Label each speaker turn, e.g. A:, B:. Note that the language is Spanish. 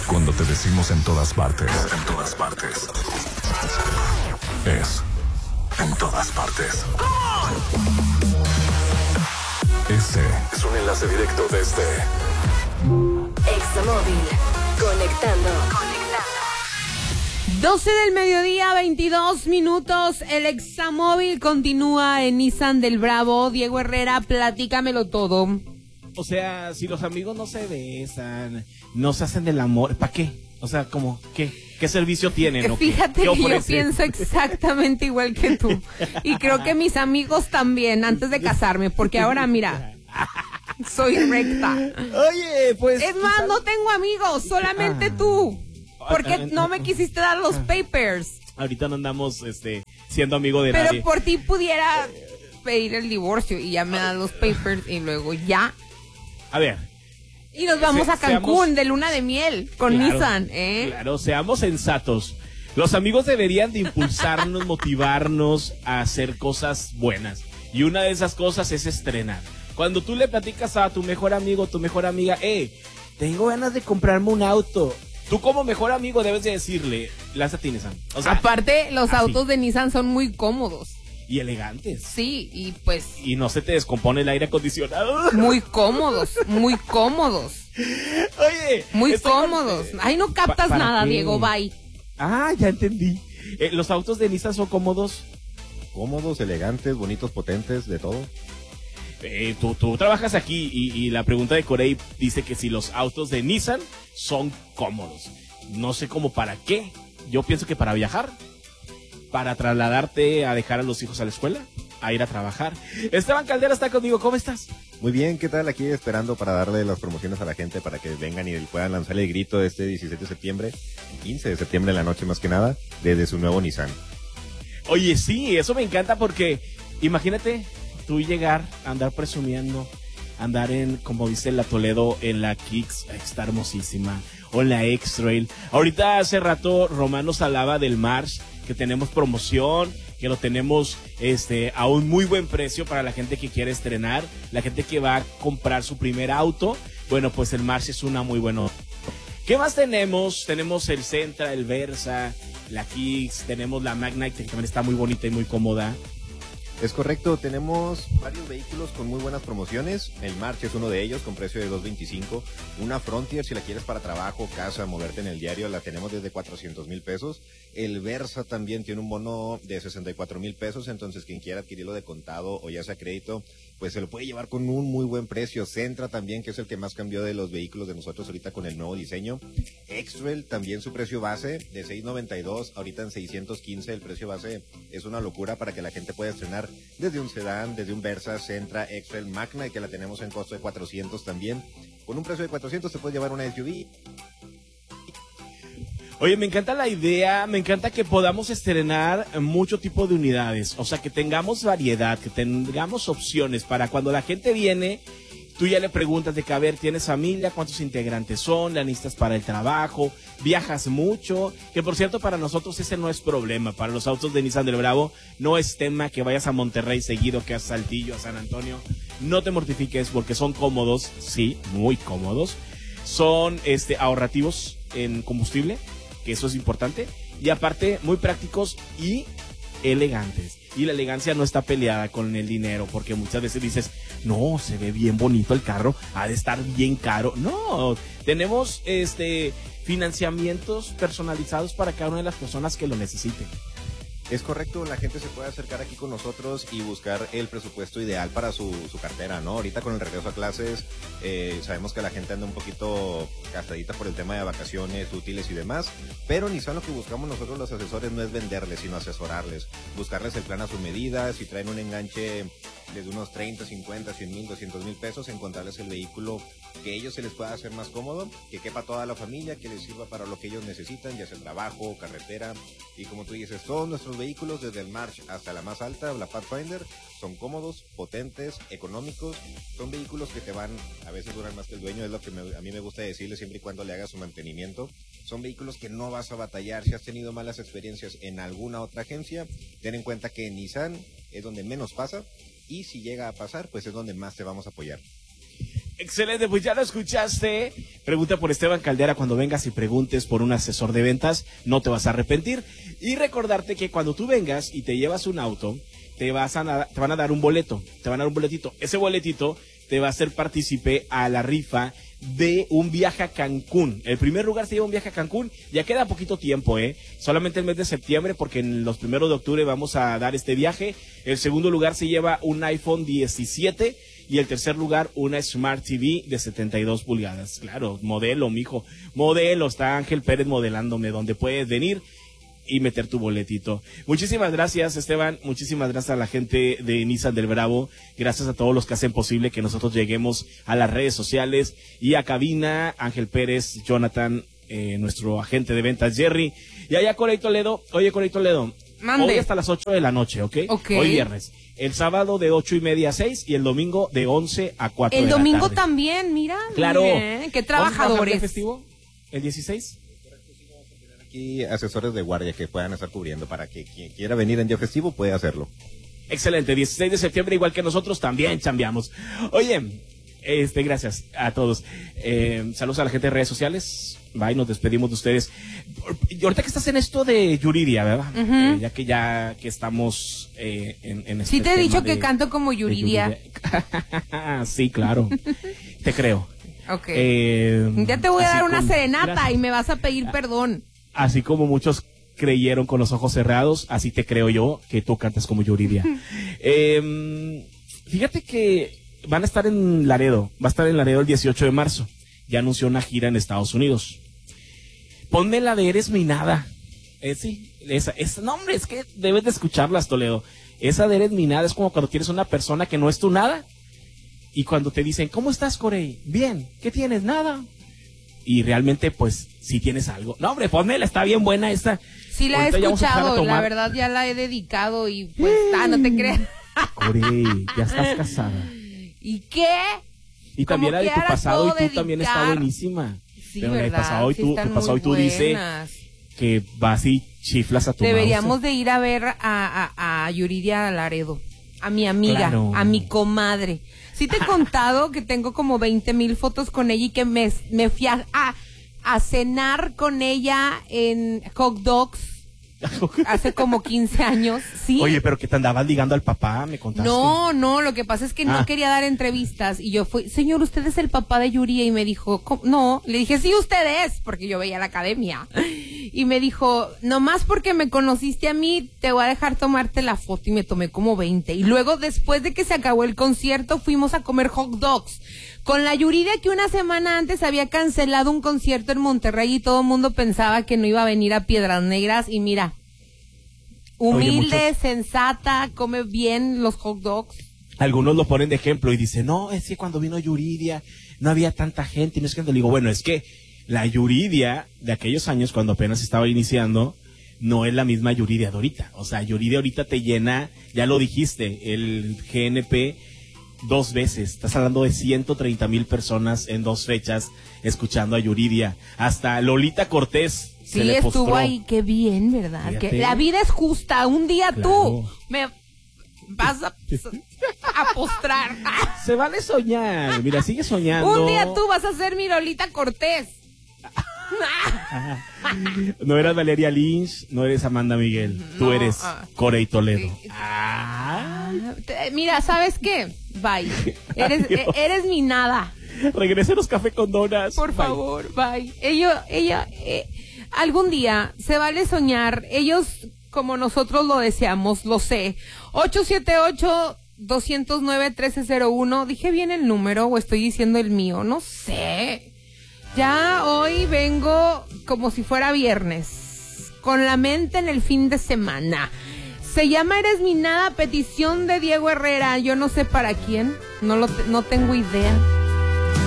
A: Cuando te decimos en todas partes, es en todas partes. Ese es un enlace directo desde
B: Examóvil. Conectando.
C: 12 del mediodía, 22 minutos. El Examóvil continúa en Nissan del Bravo. Diego Herrera, platícamelo todo.
D: O sea, si los amigos no se besan, no se hacen del amor, ¿para qué? O sea, como, ¿qué servicio tienen? ¿O
C: Fíjate
D: qué
C: que yo
D: ofrecen?
C: pienso exactamente igual que tú. Y creo que mis amigos también, antes de casarme, porque ahora, mira, soy recta.
D: Oye, pues...
C: Es más, no tengo amigos, solamente tú. Porque no me quisiste dar los papers.
D: Ahorita no andamos siendo amigo de
C: Pero
D: nadie.
C: por ti pudiera pedir el divorcio y ya me dan los papers y luego ya.
D: A ver.
C: Y nos vamos a Cancún de luna de miel con Nissan, ¿eh?
D: Claro, seamos sensatos. Los amigos deberían de impulsarnos, motivarnos a hacer cosas buenas. Y una de esas cosas es estrenar. Cuando tú le platicas a tu mejor amigo, tu mejor amiga, tengo ganas de comprarme un auto. Tú como mejor amigo debes de decirle, lánzate Nissan. O sea,
C: aparte, los
D: así.
C: autos de Nissan son muy cómodos.
D: Y elegantes.
C: Sí, y pues...
D: Y no se te descompone el aire acondicionado.
C: Muy cómodos, muy cómodos.
D: Oye.
C: Muy cómodos. Ay, no captas nada,
D: qué?
C: Diego, bye.
D: Ya entendí. ¿Los autos de Nissan son cómodos?
E: Cómodos, elegantes, bonitos, potentes, de todo.
D: Tú trabajas aquí y la pregunta de Corey dice que si los autos de Nissan son cómodos. No sé cómo para qué. Yo pienso que para viajar, para trasladarte a dejar a los hijos a la escuela, a ir a trabajar. Esteban Caldera está conmigo, ¿cómo estás?
E: Muy bien, ¿qué tal? Aquí esperando para darle las promociones a la gente para que vengan y puedan lanzar el grito este 17 de septiembre, 15 de septiembre en la noche más que nada, desde su nuevo Nissan.
D: Oye, sí, eso me encanta porque imagínate tú llegar a andar presumiendo, andar en, como dice la Toledo, en la Kicks, está hermosísima, o en la X-Trail. Ahorita hace rato Román nos hablaba del March, que tenemos promoción, que lo tenemos a un muy buen precio para la gente que quiere estrenar, la gente que va a comprar su primer auto. Bueno, pues el March es una muy buena. ¿Qué más tenemos? Tenemos el Sentra, el Versa, la Kicks, tenemos la Magnite, que también está muy bonita y muy cómoda.
E: Es correcto, tenemos varios vehículos con muy buenas promociones. El March es uno de ellos con precio de $225. Una Frontier, si la quieres para trabajo, casa, moverte en el diario, la tenemos desde $400,000. El Versa también tiene un bono de $64,000, entonces quien quiera adquirirlo de contado o ya sea crédito, pues se lo puede llevar con un muy buen precio. Sentra también, que es el que más cambió de los vehículos de nosotros ahorita con el nuevo diseño. X-Trail también su precio base de $692, ahorita en $615. El precio base es una locura para que la gente pueda estrenar desde un sedán, desde un Versa, Sentra, X-Trail, Magna, que la tenemos en costo de $400 también. Con un precio de $400 te puedes llevar una SUV.
D: Oye, me encanta la idea, me encanta que podamos estrenar mucho tipo de unidades, o sea, que tengamos variedad, que tengamos opciones para cuando la gente viene, tú ya le preguntas de que, a ver, ¿tienes familia? ¿Cuántos integrantes son? ¿La necesitas para el trabajo? ¿Viajas mucho? Que por cierto, para nosotros ese no es problema, para los autos de Nissan del Bravo no es tema que vayas a Monterrey seguido, que a Saltillo, a San Antonio, no te mortifiques porque son cómodos, sí, muy cómodos, son ahorrativos en combustible, que eso es importante, y aparte muy prácticos y elegantes. Y la elegancia no está peleada con el dinero, porque muchas veces dices, no, se ve bien bonito el carro, ha de estar bien caro. No, tenemos financiamientos personalizados para cada una de las personas que lo necesiten.
E: Es correcto, la gente se puede acercar aquí con nosotros y buscar el presupuesto ideal para su cartera, ¿no? Ahorita con el regreso a clases, sabemos que la gente anda un poquito gastadita por el tema de vacaciones, útiles y demás, pero Nissan lo que buscamos nosotros los asesores no es venderles, sino asesorarles, buscarles el plan a su medida, si traen un enganche desde unos 30, 50, 100 mil, 200 mil pesos, encontrarles el vehículo que a ellos se les pueda hacer más cómodo, que quepa toda la familia, que les sirva para lo que ellos necesitan, ya sea trabajo, carretera, y como tú dices, todos nuestros vehículos, desde el March hasta la más alta, la Pathfinder, son cómodos, potentes, económicos, son vehículos que te van, a veces duran más que el dueño, es lo que a mí me gusta decirle siempre y cuando le hagas su mantenimiento. Son vehículos que no vas a batallar. Si has tenido malas experiencias en alguna otra agencia, ten en cuenta que en Nissan es donde menos pasa, y si llega a pasar, pues es donde más te vamos a apoyar.
D: Excelente, pues ya lo escuchaste. Pregunta por Esteban Caldera cuando vengas y preguntes por un asesor de ventas, no te vas a arrepentir. Y recordarte que cuando tú vengas y te llevas un auto, te van a dar un boleto, te van a dar un boletito. Ese boletito te va a hacer partícipe a la rifa de un viaje a Cancún. El primer lugar se lleva un viaje a Cancún. Ya queda poquito tiempo, solamente el mes de septiembre, porque en los primeros de octubre vamos a dar este viaje. El segundo lugar se lleva un iPhone 17 y el tercer lugar una Smart TV de 72 pulgadas. Claro, modelo, mijo, modelo. Está Ángel Pérez modelándome, donde puedes venir y meter tu boletito. Muchísimas gracias, Esteban. Muchísimas gracias a la gente de Nissan del Bravo. Gracias a todos los que hacen posible que nosotros lleguemos a las redes sociales y a cabina. Ángel Pérez, Jonathan, nuestro agente de ventas, Jerry. Y allá Corey Toledo. Oye, Corey Toledo.
C: Mande.
D: Hoy hasta las 8 de la noche, ¿ok? Hoy viernes. El sábado de 8:30 a 6 y el domingo de 11 a 4 de la tarde.
C: El domingo también, mira.
D: Claro.
C: Bien. Qué trabajadores.
D: ¿El festivo? ¿El 16?
E: Y asesores de guardia que puedan estar cubriendo para que quien quiera venir en día festivo puede hacerlo.
D: Excelente, 16 de septiembre, igual que nosotros, también chambeamos. Oye, gracias a todos. Saludos a la gente de redes sociales. Bye, nos despedimos de ustedes. Y ahorita que estás en esto de Yuridia, ¿verdad?
C: Uh-huh.
D: Ya que estamos en este
C: Sí te he dicho
D: tema
C: que canto como Yuridia.
D: Sí, claro. Te creo.
C: Ok. Ya te voy a dar una serenata
D: gracias.
C: Y me vas a pedir perdón.
D: Así como muchos creyeron con los ojos cerrados, así te creo yo que tú cantas como Yuridia. Fíjate que van a estar en Laredo, va a estar en Laredo el 18 de marzo. Ya anunció una gira en Estados Unidos. Ponme la de Eres mi nada. Sí, esa, no hombre, es que debes de escucharlas, Toledo. Esa de Eres mi nada es como cuando tienes una persona que no es tu nada. Y cuando te dicen, ¿cómo estás, Corey? Bien, ¿qué tienes? Nada. Y realmente, pues, si tienes algo. No, hombre, ponmela, está bien buena esta.
C: Sí la he escuchado, la verdad ya la he dedicado y pues, no te creas.
D: Corey, ya estás casada.
C: ¿Y qué?
D: Y también la de tu pasado y tú
C: dedicar.
D: también está buenísima.
C: Sí,
D: pero
C: ¿verdad?
D: el pasado y
C: sí
D: tú, tu pasado y tú dice que vas y chiflas a tu
C: Deberíamos
D: mouse.
C: de ir a ver a Yuridia Laredo, a mi amiga,
D: claro.
C: A mi comadre. Sí te he contado que tengo como 20,000 fotos con ella y que me fui a cenar con ella en Hot Dogs hace como 15 años, ¿sí?
D: Oye, pero que te andabas ligando al papá, me contaste.
C: No, lo que pasa es que no quería dar entrevistas y yo fui, señor, ¿usted es el papá de Yuridia? Y me dijo, ¿cómo? No, le dije, sí, usted es, porque yo veía la academia. Y me dijo, nomás porque me conociste a mí, te voy a dejar tomarte la foto, y me tomé como 20. Y luego, después de que se acabó el concierto, fuimos a comer hot dogs. Con la Yuridia que una semana antes había cancelado un concierto en Monterrey y todo el mundo pensaba que no iba a venir a Piedras Negras y mira, humilde, sensata, come bien los hot dogs.
D: Algunos lo ponen de ejemplo y dicen, no, es que cuando vino Yuridia no había tanta gente, y no es que le digo, bueno, es que la Yuridia de aquellos años cuando apenas estaba iniciando no es la misma Yuridia de ahorita. O sea, Yuridia ahorita te llena, ya lo dijiste, el GNP 2 veces. Estás hablando de 130,000 personas en 2 fechas escuchando a Yuridia. Hasta Lolita Cortés
C: sí,
D: se le postró.
C: estuvo ahí, qué bien, ¿verdad?
D: Fíjate.
C: Que la vida es justa. Un día
D: claro.
C: tú me vas a postrar.
D: Se vale soñar. Mira, sigue soñando.
C: Un día tú vas a ser mi Lolita Cortés.
D: No eras Valeria Lynch, no eres Amanda Miguel. Tú eres Corey Toledo.
C: Mira, ¿sabes qué? Bye. Eres mi nada.
D: Regrésenos café con donas.
C: Por favor, bye. Ella, algún día se vale soñar. Ellos, como nosotros lo deseamos, lo sé. 878-209-1301. ¿Dije bien el número o estoy diciendo el mío? No sé. Ya hoy vengo como si fuera viernes, con la mente en el fin de semana. Se llama Eres mi nada, petición de Diego Herrera. Yo no sé para quién, no tengo idea.